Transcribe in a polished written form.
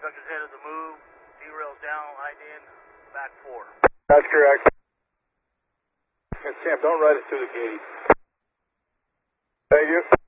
Conductor's head of the move, derails down, line in, back 4. That's correct. And Sam, don't ride it through the gate. Thank you.